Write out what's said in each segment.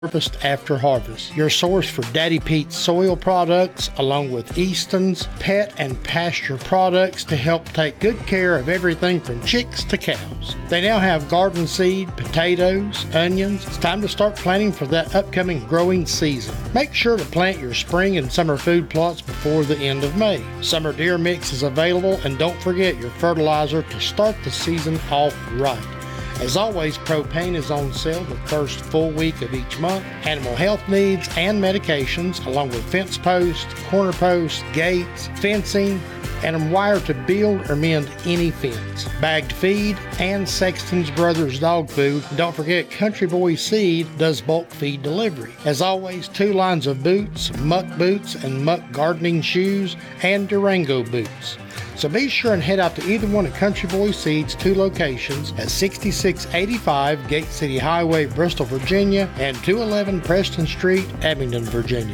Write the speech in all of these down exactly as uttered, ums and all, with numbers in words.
Harvest After Harvest, your source for Daddy Pete's soil products, along with Easton's pet and pasture products to help take good care of everything from chicks to cows. They now have garden seed, potatoes, onions. It's time to start planting for that upcoming growing season. Make sure to plant your spring and summer food plots before the end of May. Summer deer mix is available, and don't forget your fertilizer to start the season off right. As always, propane is on sale the first full week of each month. Animal health needs and medications, along with fence posts, corner posts, gates, fencing, and a wire to build or mend any fence. Bagged feed and Sexton's Brothers dog food. And don't forget, Country Boy Seed does bulk feed delivery. As always, two lines of boots, Muck boots and Muck gardening shoes, and Durango boots. So be sure and head out to either one of Country Boy Seed's two locations at sixty-six eighty-five Gate City Highway, Bristol, Virginia, and two eleven Preston Street, Abingdon, Virginia.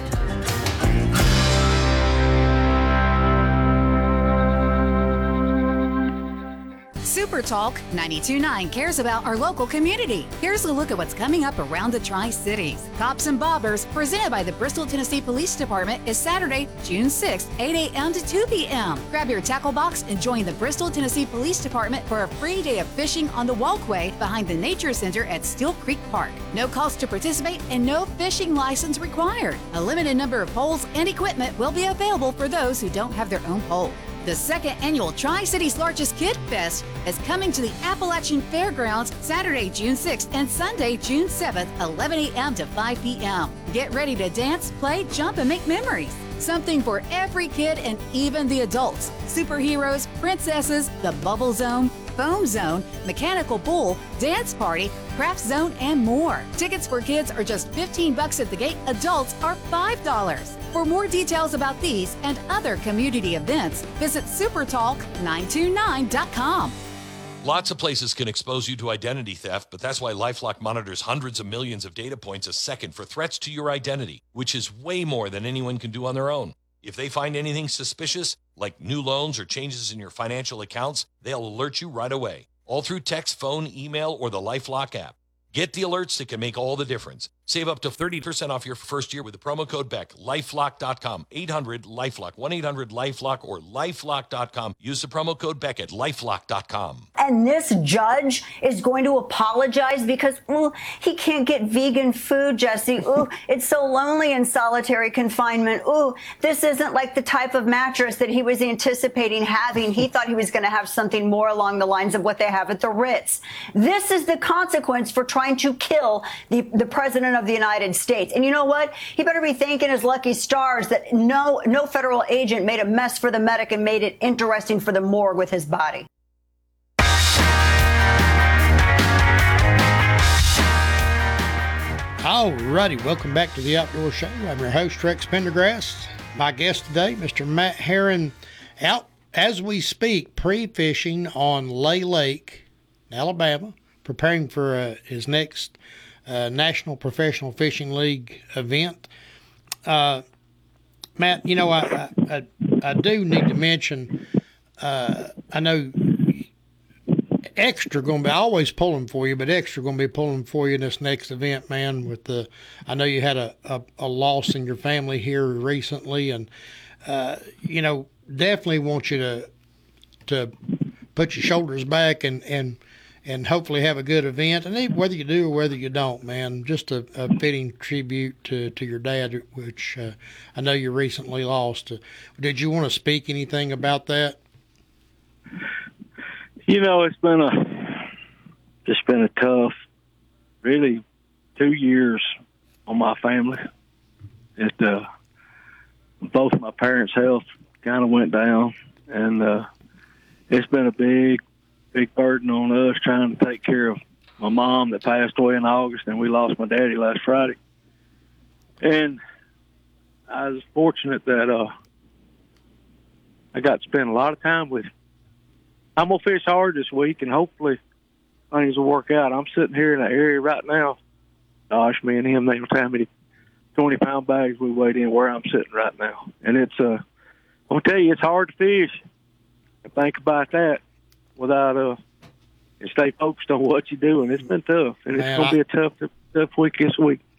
Super Talk ninety-two point nine cares about our local community. Here's a look at what's coming up around the Tri-Cities. Cops and Bobbers, presented by the Bristol, Tennessee Police Department, is Saturday, June sixth, eight a.m. to two p.m. Grab your tackle box and join the Bristol, Tennessee Police Department for a free day of fishing on the walkway behind the Nature Center at Steel Creek Park. No cost to participate and no fishing license required. A limited number of poles and equipment will be available for those who don't have their own pole. The second annual Tri-Cities Largest Kid Fest is coming to the Appalachian Fairgrounds Saturday, June sixth and Sunday, June seventh, eleven a.m. to five p.m. Get ready to dance, play, jump, and make memories. Something for every kid and even the adults. Superheroes, princesses, the Bubble Zone, Foam Zone, Mechanical Bull, Dance Party, Craft Zone, and more. Tickets for kids are just fifteen bucks at the gate. Adults are five dollars. For more details about these and other community events, visit super talk nine two nine dot com. Lots of places can expose you to identity theft, but that's why LifeLock monitors hundreds of millions of data points a second for threats to your identity, which is way more than anyone can do on their own. If they find anything suspicious, like new loans or changes in your financial accounts, they'll alert you right away, all through text, phone, email, or the LifeLock app. Get the alerts that can make all the difference. Save up to thirty percent off your first year with the promo code B E C K. lifelock dot com, eight hundred LifeLock, one eight hundred LifeLock, or lifelock dot com. Use the promo code B E C K at lifelock dot com. And this judge is going to apologize because, ooh, he can't get vegan food, Jesse. Ooh, it's so lonely in solitary confinement. Ooh, this isn't like the type of mattress that he was anticipating having. He thought he was going to have something more along the lines of what they have at the Ritz. This is the consequence for trying to kill the, the president of the United States. And you know what? He better be thanking his lucky stars that no, no federal agent made a mess for the medic and made it interesting for the morgue with his body. All righty, welcome back to the Outdoor Show. I'm your host, Rex Pendergrass. My guest today, Mister Matt Herron, out as we speak, pre-fishing on Lay Lake, Alabama, preparing for uh, his next uh, National Professional Fishing League event. Uh, Matt, you know, I, I, I do need to mention, uh, I know Extra going to be, I always pulling for you, but Extra going to be pulling for you in this next event, man. With the, I know you had a, a, a loss in your family here recently, and uh, you know, definitely want you to to put your shoulders back and and and hopefully have a good event. And even whether you do or whether you don't, man, just a, a fitting tribute to, to your dad, which uh, I know you recently lost. Did you want to speak anything about that? You know, it's been a just been a tough, really, two years on my family. It uh, both my parents' health kind of went down, and uh, it's been a big, big burden on us trying to take care of my mom that passed away in August, and we lost my daddy last Friday. And I was fortunate that uh, I got to spend a lot of time with him. I'm going to fish hard this week, and hopefully things will work out. I'm sitting here in an area right now. Gosh, me and him, they how many twenty-pound bags we weighed in where I'm sitting right now. And it's, uh, I'll tell you, it's hard to fish. And think about that without, uh, and stay focused on what you're doing. It's been tough, and it's going to be a tough, tough week this week.